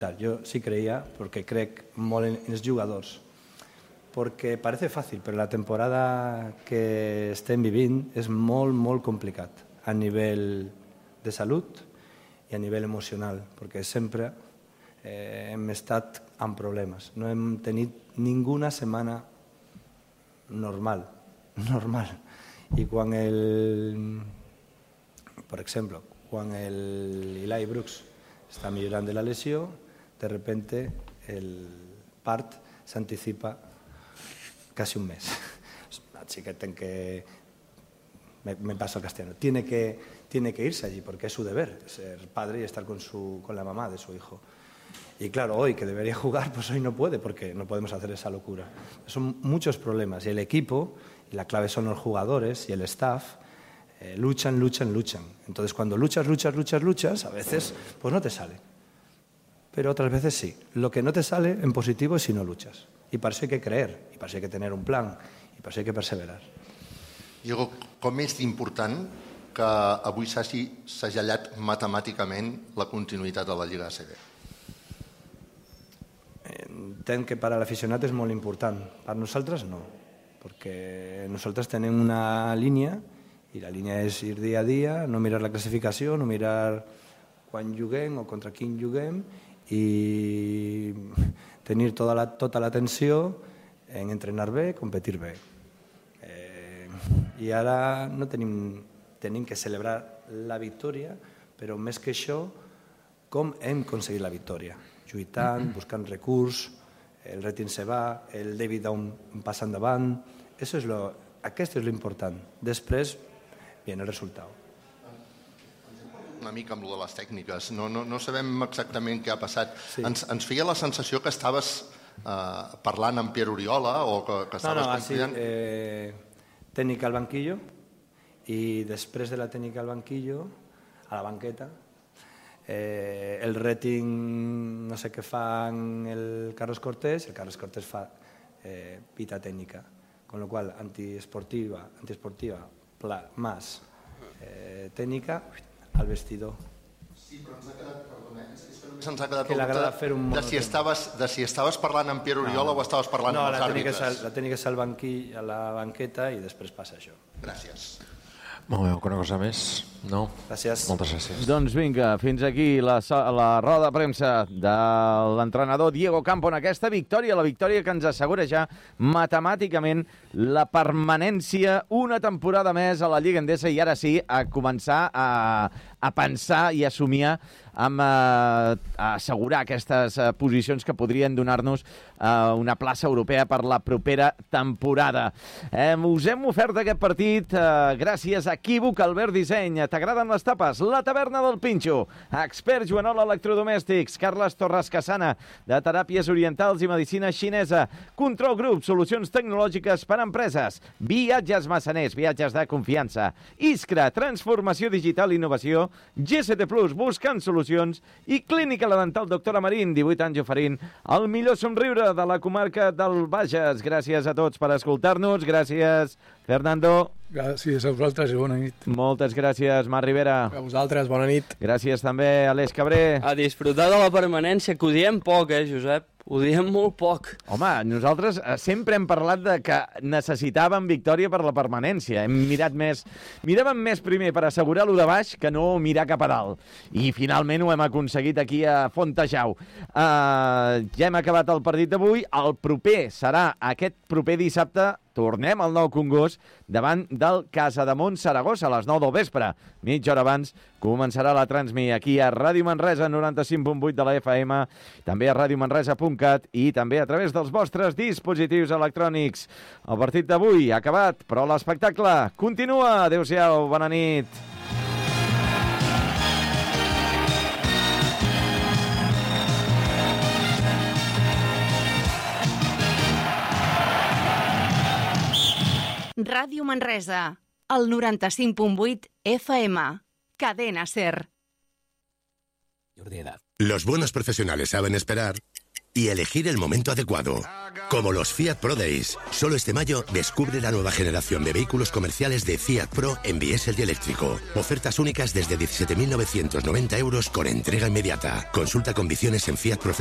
Jo sí creia, perquè crec molt en els jugadors, perquè parece fàcil, però la temporada que estem vivint és molt, molt complicat a nivell de salut i a nivell emocional, perquè sempre hem estat amb problemes. No hem tenit ninguna setmana normal. I quan per exemple, quan l'Eli Brooks està millorant de la lesió, de repente el part s'anticipa casi un mes. Así que tengo que... Me paso al castellano. Tiene que irse allí porque es su deber, ser padre y estar con la mamá de su hijo. Y claro, hoy que debería jugar, pues hoy no puede porque no podemos hacer esa locura. Son muchos problemas y el equipo, y la clave son los jugadores y el staff, luchan. Entonces cuando luchas, a veces pues no te sale. Pero otras veces sí. Lo que no te sale en positivo es si no luchas. Y para eso hay que creer, y para eso hay que tener un plan, y para eso hay que perseverar. Diego, com és d'important que avui s'hagi segellat matemàticament la continuïtat de la Lliga ACB? Entenc que per a l'aficionat és molt important. Per nosaltres no, perquè nosaltres tenim una línia, i la línia és ir dia a dia, no mirar la classificació, no mirar quan juguem o contra quin juguem, i tenir tota l'atenció en entrenar bé, competir bé. I ara no tenim que celebrar la victòria, però més que això, com hem aconseguit la victòria. Lluitant, buscant recurs, el rating se va, el David da un pas endavant. Aquest és l'important. Després viene el resultat. Una mica amb lo de les tècniques. No sabem exactament què ha passat. Ens feia la sensació que estaves parlant amb Pierre Oriola o que estaves confiant... Tècnica al banquillo, i després de la tècnica al banquillo, a la banqueta, el rating, no sé què fa el Carlos Cortés fa pita tècnica, con lo cual antiesportiva, más tècnica al vestidor. Sí, però ens ha quedat, perdona, ens ha quedat de si estaves parlant amb Pierre Oriola o estaves parlant amb els àrbitres. No, la tècnica és al banquí, a la banqueta, i després passa això. Gràcies. Molt bé, alguna cosa més? No? Gràcies. Moltes gràcies. Doncs vinga, fins aquí la roda de premsa de l'entrenador Diego Campo en aquesta victòria, la victòria que ens assegura ja matemàticament la permanència una temporada més a la Lliga Endesa, i ara sí, a començar a pensar i a somiar amb assegurar aquestes posicions que podrien donar-nos una plaça europea per la propera temporada. Us hem ofert aquest partit gràcies a Equívoc Albert Disseny. T'agraden les tapes? La taverna del Pinxo. Expert Joanol Electrodomèstics. Carles Torres Casana, de Teràpies Orientals i Medicina Xinesa. Control Group, solucions tecnològiques per a empreses. Viatges Massaners, viatges de confiança. Iskra, transformació digital i innovació. GST Plus, buscant solucions. I Clínica La Dental Doctora Marín, 18 anys oferint el millor somriure de la comarca del Bages. Gràcies a tots per escoltar-nos. Gràcies, Fernando. Gràcies a vosaltres i bona nit. Moltes gràcies, Marc Rivera. A vosaltres, bona nit. Gràcies també, Aleix Cabré. A disfrutar de la permanència, que ho diem poc, Josep? Ho diem molt poc. Home, nosaltres sempre hem parlat de que necessitàvem victòria per la permanència. Miràvem més primer per assegurar lo de baix que no mirar cap a dalt. I finalment ho hem aconseguit aquí a Fontejau. Ja hem acabat el partit d'avui. El proper serà aquest proper dissabte. Tornem al Nou Congost davant del Casademont Saragossa a les 9 del vespre. Mitja hora abans començarà la transmi aquí a Ràdio Manresa 95.8 de la FM, també a radiomanresa.cat i també a través dels vostres dispositius electrònics. El partit d'avui ha acabat, però l'espectacle continua. Adéu-siau, bona nit. Ràdio Manresa, el 95.8 FM. Cadena SER. Los buenos profesionales saben esperar y elegir el momento adecuado. Como los Fiat Pro Days. Solo este mayo descubre la nueva generación de vehículos comerciales de Fiat Pro en diésel y eléctrico. Ofertas únicas desde 17.990 € con entrega inmediata. Consulta condiciones en Fiat Pro.